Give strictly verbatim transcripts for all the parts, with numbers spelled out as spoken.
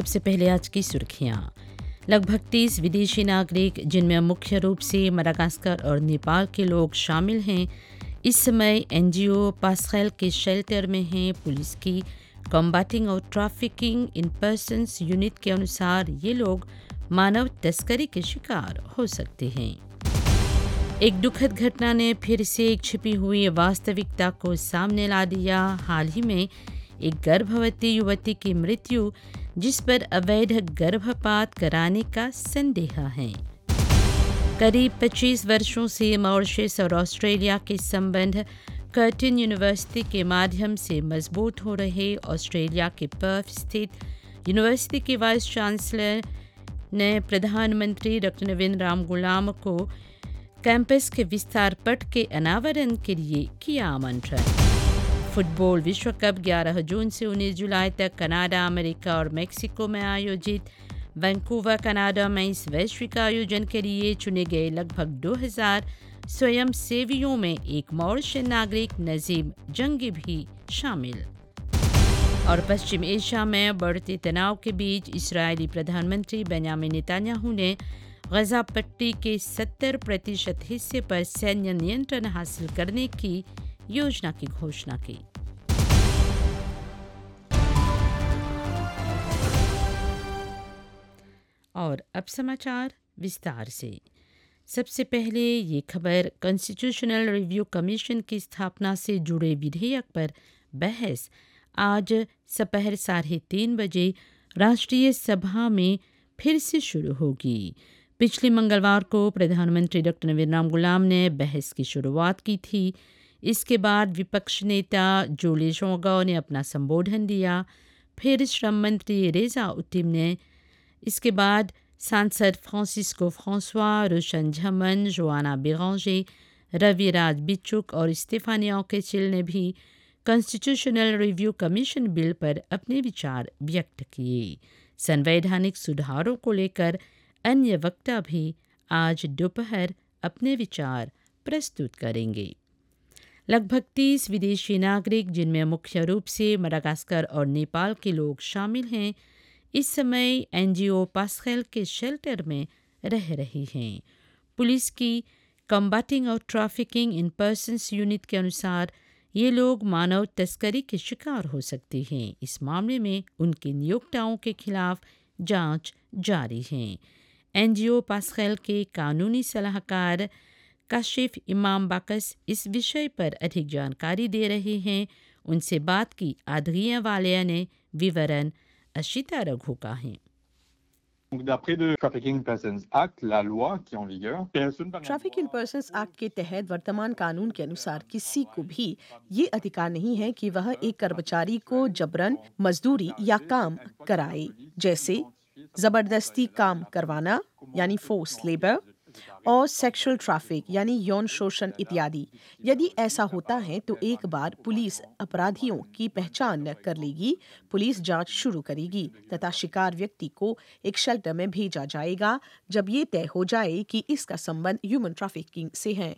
सबसे पहले आज की सुर्खियां। लगभग तीस विदेशी नागरिक जिनमें मुख्य रूप से मडागास्कर और नेपाल के लोग शामिल हैं, इस समय एनजीओ पासखेल के शेल्टर में हैं। पुलिस की कॉम्बैटिंग और ट्रैफिकिंग इन पर्सन्स यूनिट के अनुसार ये लोग मानव तस्करी के शिकार हो सकते हैं। एक दुखद घटना ने फिर से एक छिपी हुई वास्तविकता को सामने ला दिया। हाल ही में एक गर्भवती युवती की मृत्यु, जिस पर अवैध गर्भपात कराने का संदेह है। करीब पच्चीस वर्षों से मॉरिशस और ऑस्ट्रेलिया के संबंध कर्टिन यूनिवर्सिटी के माध्यम से मजबूत हो रहे। ऑस्ट्रेलिया के पर्थ स्थित यूनिवर्सिटी के वाइस चांसलर ने प्रधानमंत्री डॉक्टर नवीन रामगुलाम को कैंपस के विस्तार पट के अनावरण के लिए किया आमंत्रण। फुटबॉल विश्व कप ग्यारह जून से उन्नीस जुलाई तक कनाडा, अमेरिका और मेक्सिको में आयोजित। वैंकूवर कनाडा में इस वैश्विक आयोजन के लिए चुने गए लगभग दो हज़ार स्वयंसेवियों में एक मॉरिशस नागरिक नजीम जंगी भी शामिल। और पश्चिम एशिया में बढ़ते तनाव के बीच इस्राएली प्रधानमंत्री बेंयामिन नेतन्याहू ने गजा पट्टी के सत्तर प्रतिशत हिस्से पर सैन्य नियंत्रण हासिल करने की योजना की घोषणा की। और अब समाचार विस्तार से। सबसे पहले ये खबर कॉन्स्टिट्यूशनल रिव्यू कमीशन की स्थापना से जुड़े विधेयक पर बहस आज दोपहर साढ़े तीन बजे राष्ट्रीय सभा में फिर से शुरू होगी। पिछले मंगलवार को प्रधानमंत्री डॉक्टर नवीन रामगुलाम ने बहस की शुरुआत की थी। इसके बाद विपक्ष नेता जोली जोंगा ने अपना संबोधन दिया। फिर श्रम मंत्री रेजा उतिम ने, इसके बाद सांसद फ्रांसिस्को फ्रांसवा, रोशन झमन, जोआना बेरांजे, रविराज बिचुक और स्टेफानी ओकेचिल ने भी कॉन्स्टिट्यूशनल रिव्यू कमीशन बिल पर अपने विचार व्यक्त किए। संवैधानिक सुधारों को लेकर अन्य वक्ता भी आज दोपहर अपने विचार प्रस्तुत करेंगे। लगभग तीस विदेशी नागरिक जिनमें मुख्य रूप से मडागास्कर और नेपाल के लोग शामिल हैं, इस समय एनजीओ पासखेल के शेल्टर में रह रही हैं। पुलिस की कॉम्बैटिंग और ट्रैफिकिंग इन पर्सन्स यूनिट के अनुसार ये लोग मानव तस्करी के शिकार हो सकते हैं। इस मामले में उनके नियोक्ताओं के खिलाफ जांच जारी है। एनजीओ पासखेल के कानूनी सलाहकार काशिफ इमाम बाकस इस विषय पर अधिक जानकारी दे रहे हैं। उनसे बात की आद्रिया वालिया ने विवरण अशिता रघु का है। D'après le Trafficking Persons Act, la loi qui est en vigueur, traffic in persons act के तहत वर्तमान कानून के अनुसार किसी को भी ये अधिकार नहीं है कि वह एक कर्मचारी को जबरन मजदूरी या काम कराए, जैसे जबरदस्ती काम करवाना यानी फोर्स लेबर और सेक्सुअल ट्रैफिक यानी यौन शोषण इत्यादि। यदि ऐसा होता है तो एक बार पुलिस अपराधियों की पहचान कर लेगी, पुलिस जांच शुरू करेगी तथा शिकार व्यक्ति को एक शेल्टर में भेजा जाएगा जब ये तय हो जाए कि इसका संबंध ह्यूमन ट्रैफिकिंग से है।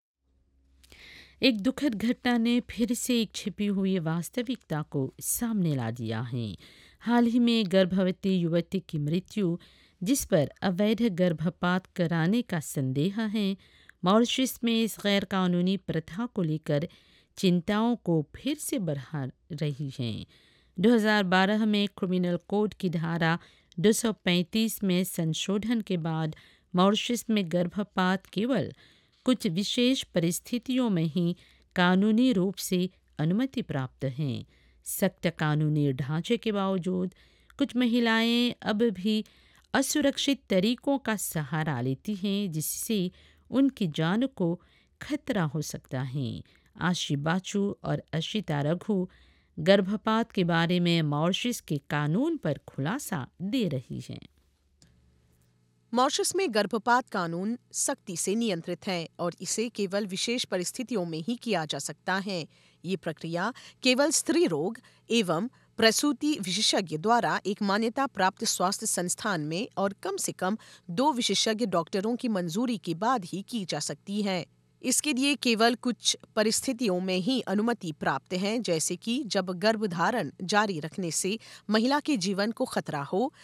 एक दुखद घटना ने फिर से एक छिपी हुई वास्तविकता को सामने ला दिया है। हाल ही में गर्भवती युवती की मृत्यु, जिस पर अवैध गर्भपात कराने का संदेह है, मॉरिशस में इस गैर कानूनी प्रथा को लेकर चिंताओं को फिर से बढ़ा रही है। दो हज़ार बारह में क्रिमिनल कोड की धारा दो सौ पैंतीस में संशोधन के बाद मॉरिशस में गर्भपात केवल कुछ विशेष परिस्थितियों में ही कानूनी रूप से अनुमति प्राप्त है। सख्त कानूनी ढांचे के बावजूद कुछ महिलाएं अब भी असुरक्षित तरीकों का सहारा लेती हैं, जिससे उनकी जान को खतरा हो सकता है। आशी बाचू और अशिता रघु गर्भपात के बारे में मॉरिशस के कानून पर खुलासा दे रही हैं। मॉरिशस में गर्भपात कानून सख्ती से नियंत्रित है और इसे केवल विशेष परिस्थितियों में ही किया जा सकता है। ये प्रक्रिया केवल स्त्री रोग एवं प्रसूति विशेषज्ञ द्वारा एक मान्यता प्राप्त स्वास्थ्य संस्थान में और कम से कम दो विशेषज्ञ डॉक्टरों की मंजूरी के बाद ही की जा सकती है। इसके लिए केवल कुछ परिस्थितियों में ही अनुमति प्राप्त है, जैसे कि जब गर्भधारण जारी रखने से महिला के जीवन को खतरा हो